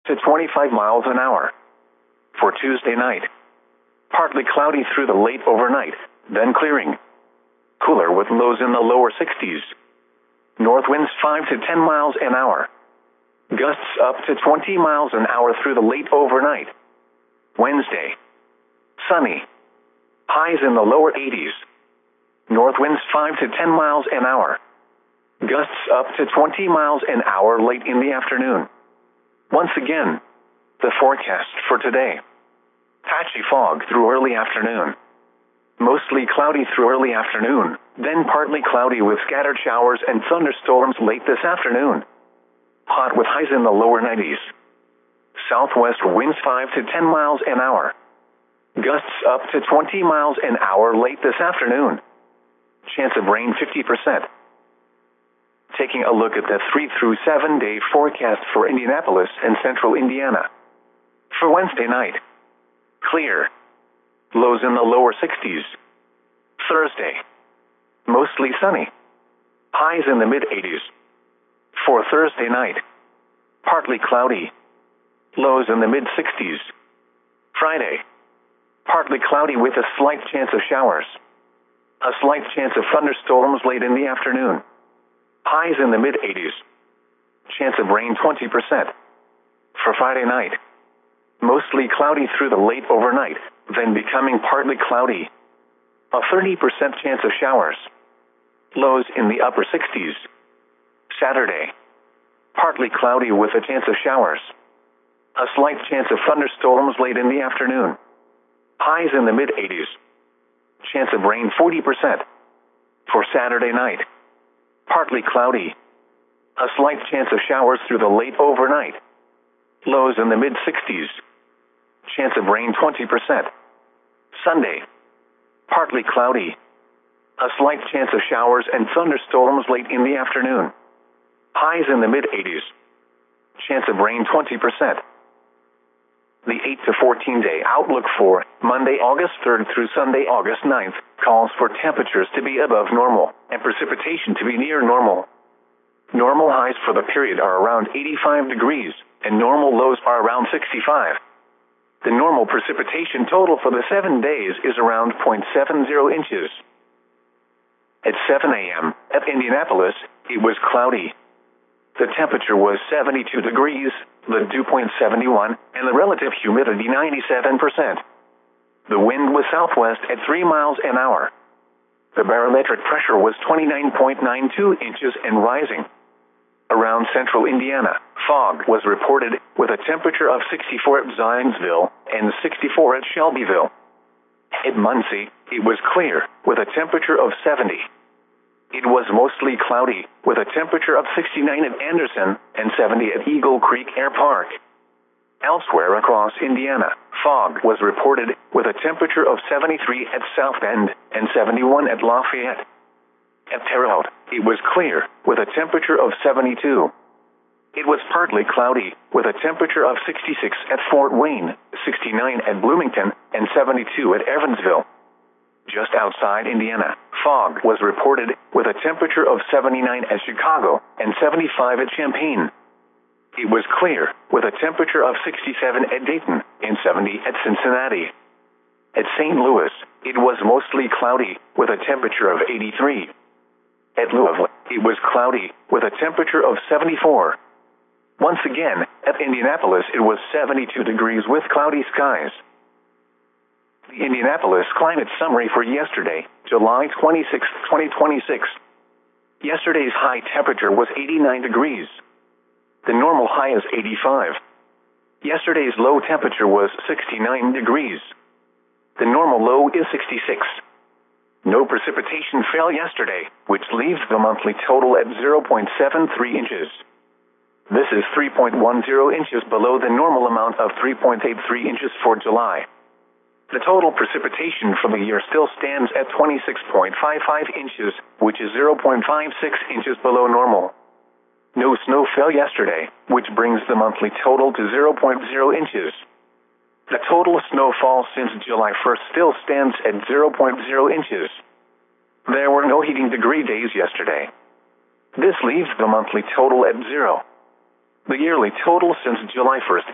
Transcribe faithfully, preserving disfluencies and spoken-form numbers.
to twenty-five miles an hour. For Tuesday night, partly cloudy through the late overnight, then clearing. Cooler with lows in the lower sixties. North winds five to ten miles an hour. Gusts up to twenty miles an hour through the late overnight. Wednesday, sunny. Highs in the lower eighties. North winds five to ten miles an hour. Gusts up to twenty miles an hour late in the afternoon. Once again, the forecast for today. Patchy fog through early afternoon. Mostly cloudy through early afternoon, then partly cloudy with scattered showers and thunderstorms late this afternoon. Hot with highs in the lower nineties. Southwest winds five to ten miles an hour. Gusts up to twenty miles an hour late this afternoon. Chance of rain fifty percent. Taking a look at the three through seven day forecast for Indianapolis and central Indiana. For Wednesday night, clear. Lows in the lower sixties. Thursday, mostly sunny. Highs in the mid eighties. For Thursday night, partly cloudy. Lows in the mid sixties. Friday, partly cloudy with a slight chance of showers. A slight chance of thunderstorms late in the afternoon. Highs in the mid eighties. Chance of rain twenty percent. For Friday night, mostly cloudy through the late overnight, then becoming partly cloudy. A thirty percent chance of showers. Lows in the upper sixties. Saturday, partly cloudy with a chance of showers. A slight chance of thunderstorms late in the afternoon. Highs in the mid eighties. Chance of rain forty percent. For Saturday night, partly cloudy. A slight chance of showers through the late overnight. Lows in the mid sixties. Chance of rain twenty percent. Sunday, partly cloudy. A slight chance of showers and thunderstorms late in the afternoon. Highs in the mid eighties. Chance of rain twenty percent. The eight to fourteen day outlook for Monday, August third through Sunday, August ninth, calls for temperatures to be above normal and precipitation to be near normal. Normal highs for the period are around eighty-five degrees, and normal lows are around sixty-five. The normal precipitation total for the seven days is around zero point seven zero inches. At seven a m at Indianapolis, it was cloudy. The temperature was seventy-two degrees, the dew point seventy-one, and the relative humidity ninety-seven percent. The wind was southwest at three miles an hour. The barometric pressure was twenty-nine point nine two inches and rising. Around central Indiana, fog was reported with a temperature of sixty-four at Zionsville and sixty-four at Shelbyville. At Muncie, it was clear with a temperature of seventy. It was mostly cloudy, with a temperature of sixty-nine at Anderson and seventy at Eagle Creek Air Park. Elsewhere across Indiana, fog was reported with a temperature of seventy-three at South Bend and seventy-one at Lafayette. At Terre Haute, it was clear, with a temperature of seventy-two. It was partly cloudy, with a temperature of sixty-six at Fort Wayne, sixty-nine at Bloomington, and seventy-two at Evansville. Just outside Indiana, fog was reported with a temperature of seventy-nine at Chicago and seventy-five at Champaign. It was clear, with a temperature of sixty-seven at Dayton and seventy at Cincinnati. At Saint Louis, it was mostly cloudy, with a temperature of eighty-three. At Louisville, it was cloudy, with a temperature of seventy-four. Once again, at Indianapolis, it was seventy-two degrees with cloudy skies. The Indianapolis climate summary for yesterday, July twenty-sixth, twenty twenty-six. Yesterday's high temperature was eighty-nine degrees. The normal high is eighty-five. Yesterday's low temperature was sixty-nine degrees. The normal low is sixty-six. No precipitation fell yesterday, which leaves the monthly total at zero point seven three inches. This is three point one zero inches below the normal amount of three point eight three inches for July. The total precipitation for the year still stands at twenty-six point five five inches, which is zero point five six inches below normal. No snow fell yesterday, which brings the monthly total to zero point zero inches. The total snowfall since July first still stands at zero point zero inches. There were no heating degree days yesterday. This leaves the monthly total at zero. The yearly total since July first